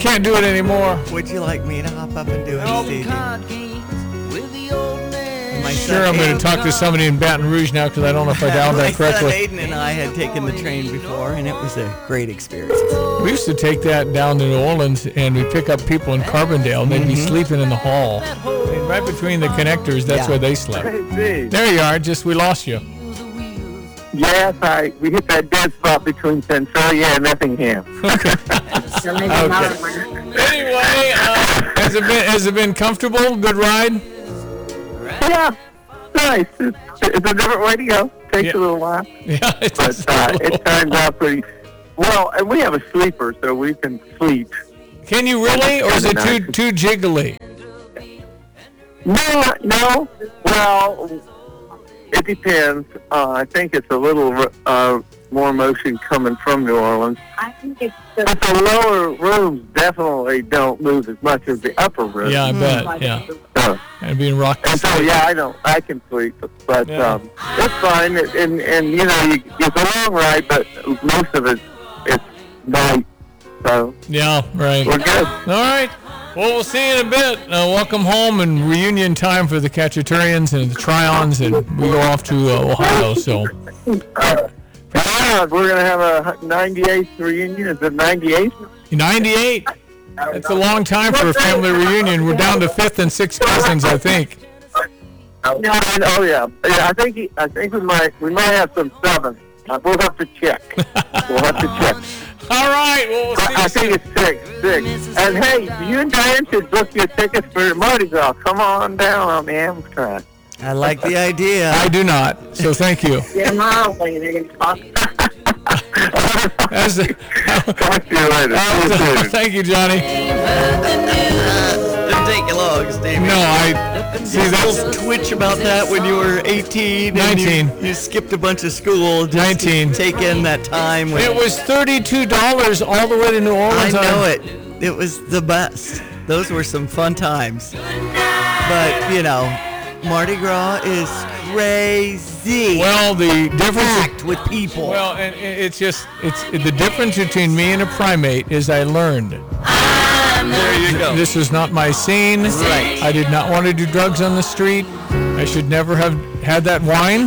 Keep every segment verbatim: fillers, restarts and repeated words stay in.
can't do it anymore. Would you like me to hop up and do it, Stevie? My Sure, I'm going to talk to somebody in Baton Rouge now because I don't know if I dialed that correctly. My son Aiden and I had taken the train before, and it was a great experience. We used to take that down to New Orleans, and we pick up people in Carbondale, and they'd be mm-hmm. sleeping in the hall. And right between the connectors, that's yeah. where they slept. Crazy. There you are. Just we lost you. Yes, I we hit that dead spot between Centralia and Effingham. Okay. okay. Anyway, uh, has it been has it been comfortable? Good ride? Yeah, nice. It's, it's a different way to go. Takes yeah. a little while. Yeah, it but uh, it turns out pretty well. And we have a sleeper, so we can sleep. Can you really, or is it too too jiggly? No, no. Well, it depends. Uh, I think it's a little uh, more motion coming from New Orleans. I think it's the, but the lower rooms definitely don't move as much as the upper rooms. Yeah, I bet. Mm. Yeah. So, and being rocked. And so, yeah, I don't. I can sleep, but yeah. um, it's fine. And and you know, you, it's a long ride, but most of it it's night. So yeah, right. We're good. All right. Well, we'll see you in a bit. Uh, welcome home and reunion time for the Cachaturians and the Try-Ons, and we go off to uh, Ohio. So. Uh, yeah, we're gonna have a ninety-eighth reunion. Is it ninety-eight? ninety-eight. That's a long time for a family reunion. We're down to fifth and sixth cousins, I think. No, oh yeah, yeah. I think he, I think we might we might have some seventh. Uh, we'll have to check. We'll have to check. All right. Well, we'll see I, I think it's six, six. And hey, you and Diane should book your tickets for Mardi Gras. Come on down on the Amtrak. I like the idea. I do not. So thank you. Yeah, Miles, they talk. As a, Talk to you later. Uh, thank you, Johnny. Didn't take you long, Stevie. No, I see that's twitch about that when you were eighteen. nineteen. You, you skipped a bunch of school. Just nineteen. To take in that time. When it was thirty-two dollars all the way to New Orleans. I know it. It was the best. Those were some fun times. But you know, Mardi Gras is crazy. Well, the difference packed with people. Well, and it's just it's the difference between me and a primate is I learned. There you go. This was not my scene. Right. I did not want to do drugs on the street. I should never have had that wine.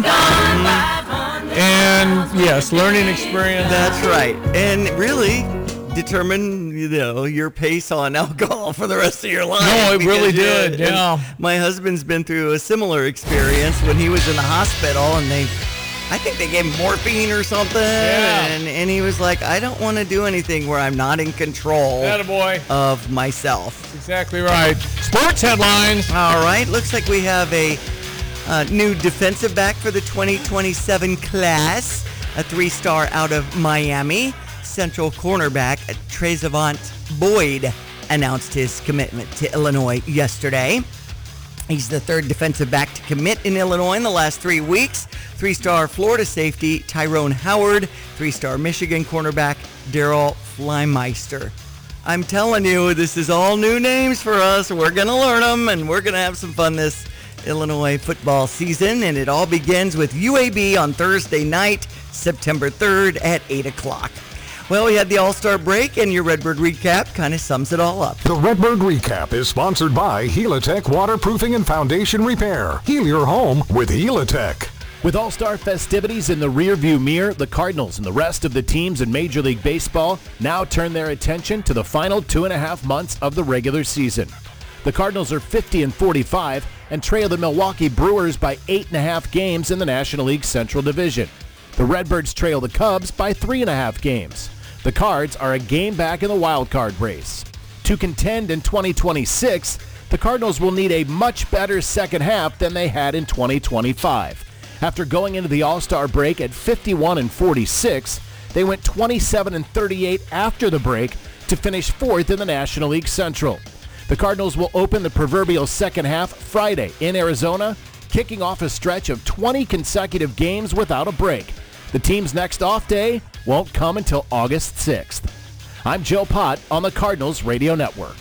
And yes, learning experience. That's right. And really determine, you know, your pace on alcohol for the rest of your life. No, it really you, did. Yeah. My husband's been through a similar experience when he was in the hospital, and they, I think they gave him morphine or something. Yeah. And, and he was like, I don't want to do anything where I'm not in control Attaboy. of myself. Exactly right. Sports headlines. All right. Looks like we have a uh, new defensive back for the twenty twenty-seven class, a three-star out of Miami. Central cornerback Trezevant Boyd announced his commitment to Illinois yesterday. He's the third defensive back to commit in Illinois in the last three weeks. Three-star Florida safety Tyrone Howard, three-star Michigan cornerback Daryl Flymeister. I'm telling you, this is all new names for us. We're going to learn them, and we're going to have some fun this Illinois football season. And it all begins with U A B on Thursday night, September third at eight o'clock. Well, we had the All-Star break, and your Redbird Recap kind of sums it all up. The Redbird Recap is sponsored by Helitech Waterproofing and Foundation Repair. Heal your home with Helitech. With All-Star festivities in the rearview mirror, the Cardinals and the rest of the teams in Major League Baseball now turn their attention to the final two and a half months of the regular season. The Cardinals are fifty and forty-five and trail the Milwaukee Brewers by eight and a half games in the National League Central Division. The Redbirds trail the Cubs by three and a half games. The Cards are a game back in the wild card race. To contend in twenty twenty-six, the Cardinals will need a much better second half than they had in twenty twenty-five. After going into the All-Star break at fifty-one and forty-six, they went twenty-seven and thirty-eight after the break to finish fourth in the National League Central. The Cardinals will open the proverbial second half Friday in Arizona, kicking off a stretch of twenty consecutive games without a break. The team's next off day won't come until August sixth. I'm Joe Pott on the Cardinals Radio Network.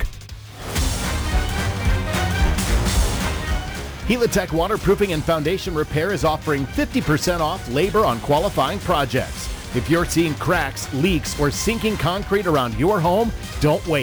Helitech Waterproofing and Foundation Repair is offering fifty percent off labor on qualifying projects. If you're seeing cracks, leaks, or sinking concrete around your home, don't wait.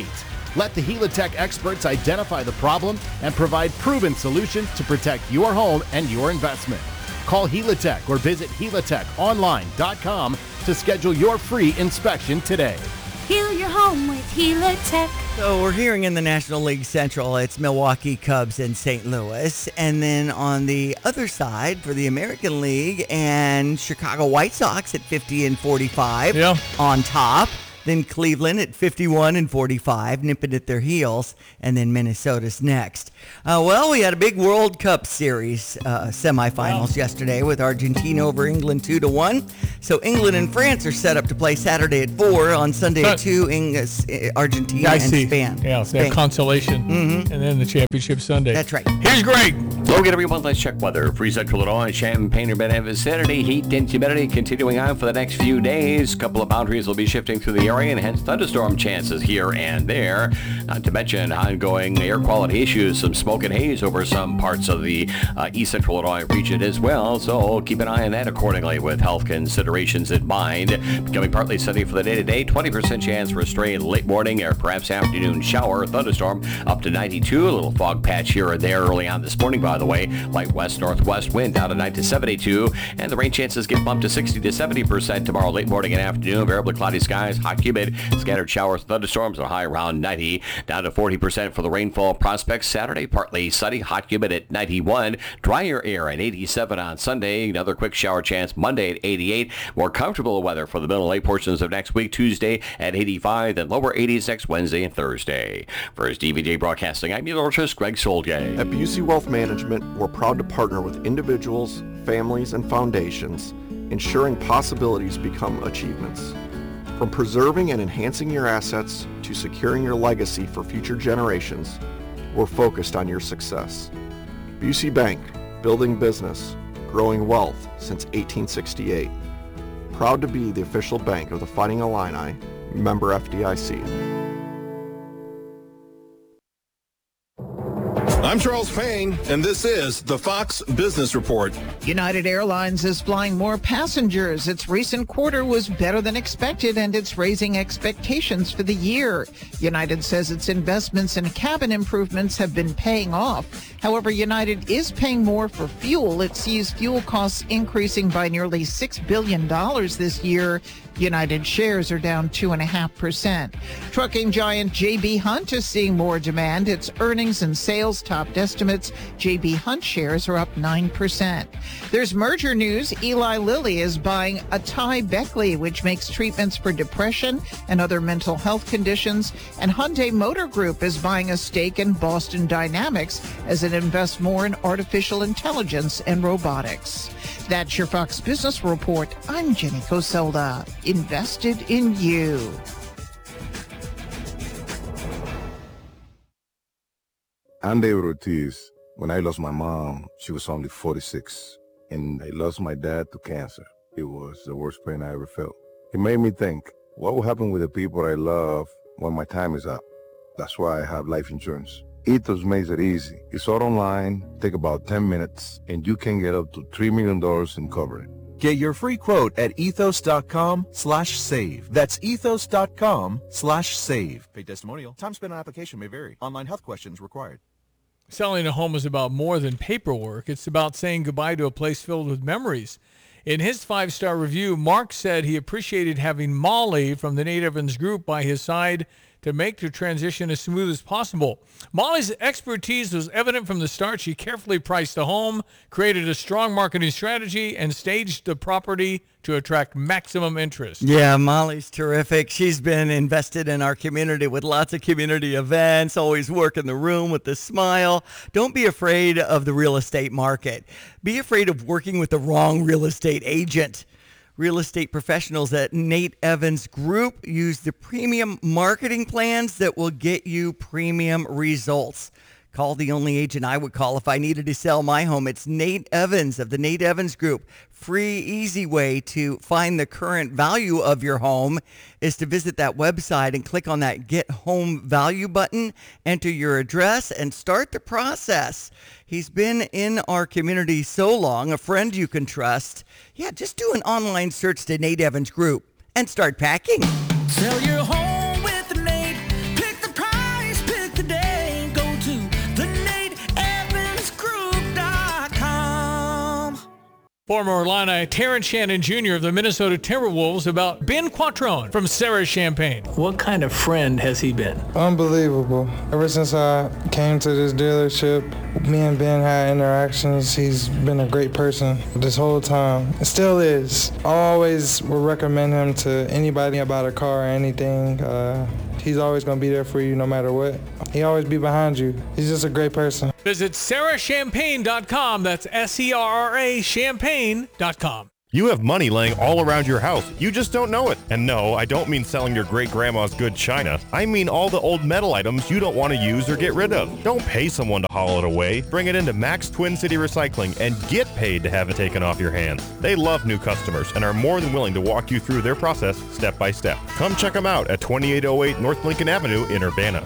Let the Helitech experts identify the problem and provide proven solutions to protect your home and your investment. Call Helitech or visit helitech online dot com to schedule your free inspection today. Heal your home with Helitech. So we're hearing in the National League Central, it's Milwaukee Cubs and Saint Louis. And then on the other side for the American League and Chicago White Sox at fifty and forty-five Yeah. on top. Then Cleveland at fifty-one and forty-five, nipping at their heels, and then Minnesota's next. Uh, well, we had a big World Cup Series uh, semifinals yesterday with Argentina over England two to one. So England and France are set up to play Saturday at four, on Sunday at But- two, Eng- uh, Argentina I and see. Spain. Yeah, so they have Spain. consolation, and then the championship Sunday. That's right. Here's Greg. Hello again, everyone. Let's check weather. Free Central Illinois, Champaign, Urbana vicinity. Heat and humidity continuing on for the next few days. A couple of boundaries will be shifting through the area, and hence thunderstorm chances here and there. Not to mention ongoing air quality issues, some smoke and haze over some parts of the uh, East Central Illinois region as well. So keep an eye on that accordingly with health considerations in mind. Becoming partly sunny for the day today. twenty percent chance for a stray late morning or perhaps afternoon shower. Thunderstorm up to ninety-two. A little fog patch here or there early on this morning, by the way. Light west-northwest wind down tonight to seventy-two. And the rain chances get bumped to sixty to seventy percent tomorrow late morning and afternoon. Variably cloudy skies, hot humid, scattered showers, thunderstorms, a high around ninety. Down to forty percent for the rainfall prospects. Saturday, partly sunny, hot humid at ninety-one. Drier air at eighty-seven on Sunday. Another quick shower chance Monday at eighty-eight. More comfortable weather for the middle and late portions of next week. Tuesday at eighty-five. Then lower eighties next Wednesday and Thursday. For his D V D broadcasting, I'm meteorologist Greg Solgay. At Busey Wealth Management, we're proud to partner with individuals, families, and foundations, ensuring possibilities become achievements. From preserving and enhancing your assets to securing your legacy for future generations, we're focused on your success. Busey Bank, building business, growing wealth since eighteen sixty-eight. Proud to be the official bank of the Fighting Illini, member F D I C. I'm Charles Payne, and this is the Fox Business Report. United Airlines is flying more passengers. Its recent quarter was better than expected, and it's raising expectations for the year. United says its investments in cabin improvements have been paying off. However, United is paying more for fuel. It sees fuel costs increasing by nearly six billion dollars this year. United shares are down two point five percent. Trucking giant J B. Hunt is seeing more demand. Its earnings and sales topped estimates. J B. Hunt shares are up nine percent. There's merger news. Eli Lilly is buying Atai Beckley, which makes treatments for depression and other mental health conditions. And Hyundai Motor Group is buying a stake in Boston Dynamics as it invests more in artificial intelligence and robotics. That's your Fox Business Report. I'm Jenny Coselda. Invested in you. I'm David Ortiz. When I lost my mom, she was only forty-six, and I lost my dad to cancer. It was the worst pain I ever felt. It made me think, what will happen with the people I love when my time is up? That's why I have life insurance. Ethos makes it easy. It's all online, take about ten minutes, and you can get up to three million dollars in coverage. Get your free quote at ethos.com slash save. That's ethos.com slash save. Paid testimonial. Time spent on application may vary. Online health questions required. Selling a home is about more than paperwork. It's about saying goodbye to a place filled with memories. In his five-star review, Mark said he appreciated having Molly from the Nate Evans Group by his side to make the transition as smooth as possible. Molly's expertise was evident from the start. She carefully priced the home, created a strong marketing strategy, and staged the property to attract maximum interest. Yeah, Molly's terrific. She's been invested in our community with lots of community events, always work in the room with a smile. Don't be afraid of the real estate market. Be afraid of working with the wrong real estate agent. Real estate professionals at Nate Evans Group use the premium marketing plans that will get you premium results. Call the only agent I would call if I needed to sell my home. It's Nate Evans of the Nate Evans Group. Free, easy way to find the current value of your home is to visit that website and click on that Get Home Value button, enter your address, and start the process. He's been in our community so long, a friend you can trust. Yeah, just do an online search to Nate Evans Group and start packing. Sell your home with Nate. Pick the price Former Illini Terrence Shannon Junior of the Minnesota Timberwolves about Ben Quattrone from Sarah Champagne. What kind of friend has he been? Unbelievable. Ever since I came to this dealership, me and Ben had interactions. He's been a great person this whole time. It still is. I always would recommend him to anybody about a car or anything. Uh, he's always going to be there for you no matter what. He always be behind you. He's just a great person. Visit sarah champagne dot com. That's S E R R A champagne dot com. You have money laying all around your house. You just don't know it. And no, I don't mean selling your great-grandma's good china. I mean all the old metal items you don't want to use or get rid of. Don't pay someone to haul it away. Bring it into Max Twin City Recycling and get paid to have it taken off your hands. They love new customers and are more than willing to walk you through their process step by step. Come check them out at twenty-eight oh eight North Lincoln Avenue in Urbana.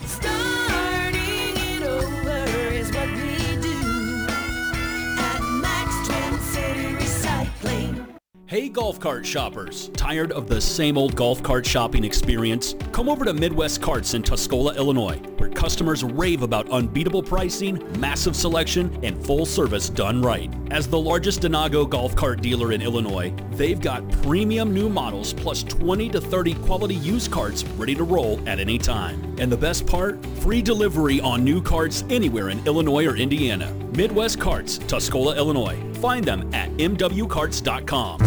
Hey golf cart shoppers, tired of the same old golf cart shopping experience? Come over to Midwest Carts in Tuscola, Illinois, where customers rave about unbeatable pricing, massive selection, and full service done right. As the largest Denago golf cart dealer in Illinois, they've got premium new models plus twenty to thirty quality used carts ready to roll at any time. And the best part? Free delivery on new carts anywhere in Illinois or Indiana. Midwest Carts, Tuscola, Illinois. Find them at m w carts dot com.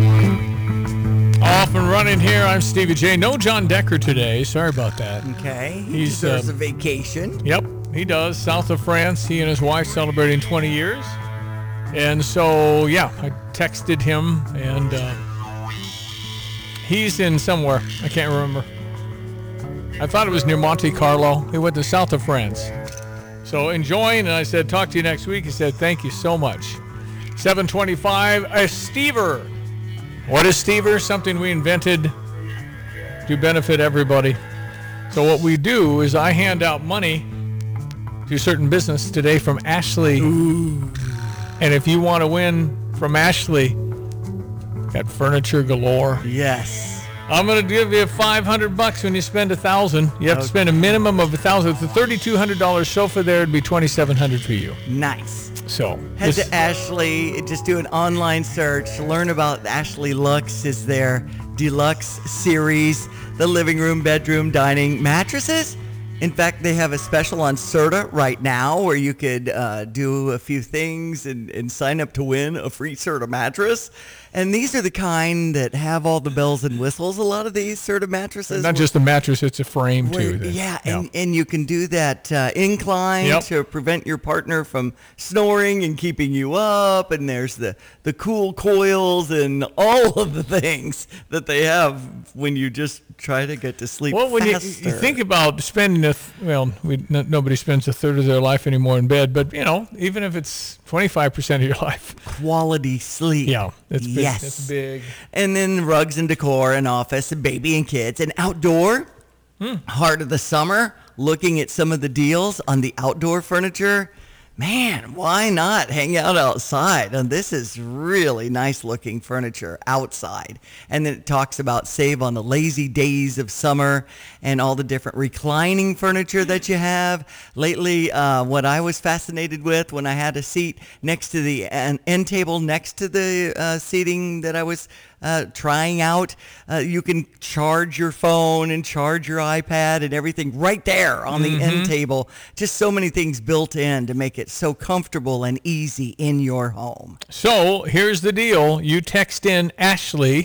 Off and running here. I'm Stevie J. No John Decker today. Sorry about that. Okay. He He's deserves uh, a vacation. Yep, he does. South of France. He and his wife celebrating twenty years. And so, yeah, I texted him, and uh, he's in somewhere. I can't remember. I thought it was near Monte Carlo. He went to south of France. So enjoying, and I said, talk to you next week. He said, thank you so much. seven twenty-five, a Stever. What is Stever? Something we invented to benefit everybody. So what we do is I hand out money to certain business today from Ashley. Ooh. And if you want to win from Ashley, got furniture galore. Yes. I'm going to give you five hundred bucks when you spend a thousand. You have okay. to spend a minimum of a thousand. It's a thirty-two hundred dollars sofa there. It'd be twenty-seven hundred for you. Nice. So head to Ashley. Just do an online search. Learn about Ashley Lux. Is their deluxe series, the living room, bedroom, dining mattresses. In fact, they have a special on Serta right now where you could uh, do a few things and, and sign up to win a free Serta mattress. And these are the kind that have all the bells and whistles. A lot of these Serta mattresses. Not just a mattress, it's a frame too. Where, yeah, yeah, and, and you can do that uh, incline yep. to prevent your partner from snoring and keeping you up. And there's the, the cool coils and all of the things that they have when you just try to get to sleep well, when faster. You, you think about spending a, th- well, we, n- nobody spends a third of their life anymore in bed, but, you know, even if it's twenty-five percent of your life. Quality sleep. Yeah, it's big. Yes. It's big. And then rugs and decor and office and baby and kids and outdoor. Hmm. Heart of the summer, looking at some of the deals on the outdoor furniture. Man, why not hang out outside? And this is really nice looking furniture outside. And then it talks about save on the lazy days of summer and all the different reclining furniture that you have. Lately, uh, what I was fascinated with when I had a seat next to the an end table next to the uh, seating that I was Uh, trying out, uh, you can charge your phone and charge your iPad and everything right there on the mm-hmm. end table. Just so many things built in to make it so comfortable and easy in your home. So here's the deal. You text in Ashley,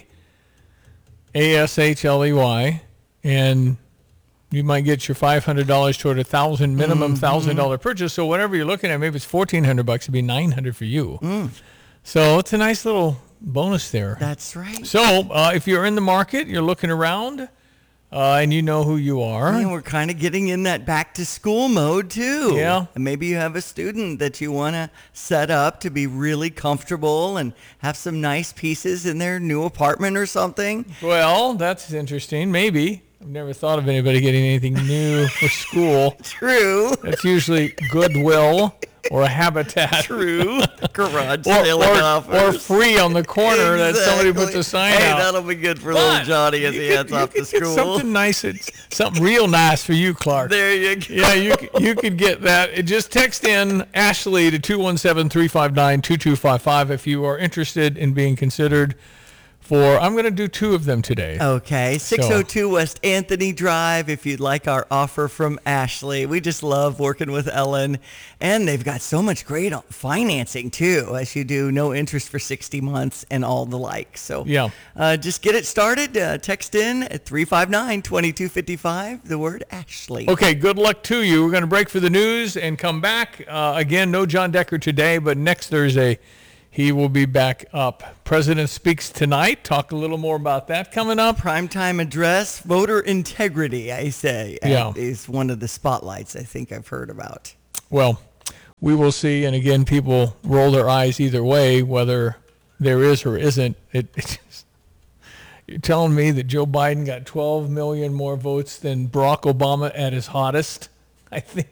A S H L E Y, and you might get your five hundred dollars toward a thousand minimum mm-hmm. one thousand dollars purchase. So whatever you're looking at, maybe it's fourteen hundred bucks, it'd be nine hundred for you. Mm. So it's a nice little bonus there. That's right. So uh, if you're in the market, you're looking around, uh, and you know who you are. And we're kind of getting in that back to school mode too. Yeah. And maybe you have a student that you want to set up to be really comfortable and have some nice pieces in their new apartment or something. Well, that's interesting. Maybe. I've never thought of anybody getting anything new for school. True. That's usually Goodwill or a habitat. True. Garage or, sailing or, offers. or free on the corner exactly. that somebody puts a sign hey, out. That'll be good for But little Johnny as he could, heads off to school. Something nice, something real nice for you, Clark. There you go. Yeah, you you could get that. Just text in Ashley to two one seven, three five nine, two two five five if you are interested in being considered for, I'm going to do two of them today. Okay, six oh two West Anthony Drive if you'd like our offer from Ashley. We just love working with Ellen, and they've got so much great financing too, as you do, no interest for sixty months and all the like. So yeah, uh, just get it started. Uh, text in at three five nine, two two five five, the word Ashley. Okay, good luck to you. We're going to break for the news and come back. Uh, again, no John Decker today, but next Thursday, he will be back up. President speaks tonight. Talk a little more about that coming up. Primetime address, voter integrity, I say, yeah. is one of the spotlights I think I've heard about. Well, we will see. And again, people roll their eyes either way, whether there is or isn't. It, it just, you're telling me that Joe Biden got twelve million more votes than Barack Obama at his hottest? I think